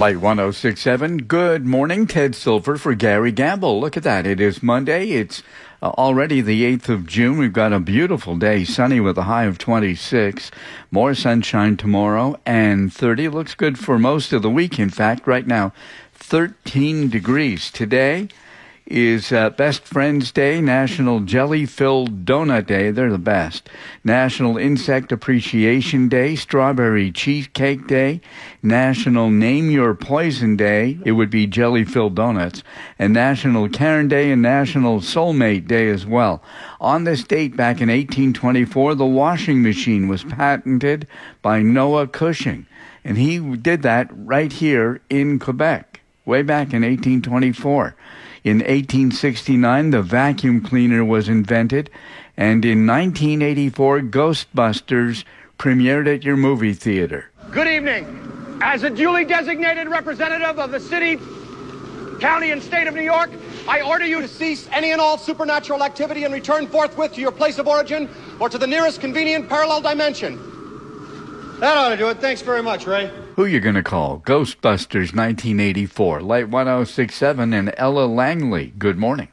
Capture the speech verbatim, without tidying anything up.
Light one oh six point seven. Good morning, Ted Silver for Gary Gamble. Look at that. It is Monday. It's uh, already the eighth of June. We've got a beautiful day, sunny with a high of twenty-six. More sunshine tomorrow and thirty. Looks good for most of the week. In fact, right now, thirteen degrees. Today is uh, Best Friends Day, National Jelly-Filled Donut Day. They're the best. National Insect Appreciation Day, Strawberry Cheesecake Day, National Name Your Poison Day. It would be jelly-filled donuts. And National Karen Day and National Soulmate Day as well. On this date, back in eighteen twenty-four, the washing machine was patented by Noah Cushing. And he did that right here in Quebec, way back in eighteen twenty-four. In eighteen sixty-nine, the vacuum cleaner was invented, and in nineteen eighty-four, Ghostbusters premiered at your movie theater. Good evening. As a duly designated representative of the city, county, and state of New York, I order you to cease any and all supernatural activity and return forthwith to your place of origin or to the nearest convenient parallel dimension. That ought to do it. Thanks very much, Ray. Who you going to call? Ghostbusters nineteen eighty-four. Light one oh six point seven and Ella Langley. Good morning.